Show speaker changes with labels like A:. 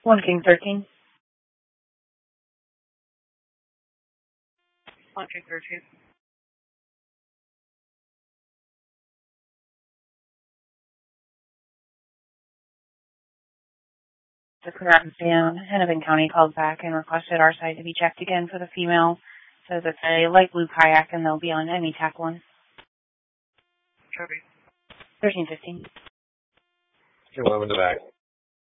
A: One King 13. One King 13. The Corral Museum, Hennepin County called back and requested our site to be checked again for the female. Says it's a light blue kayak and they'll be on any tack one. Trophy. 1315.
B: 11 to back.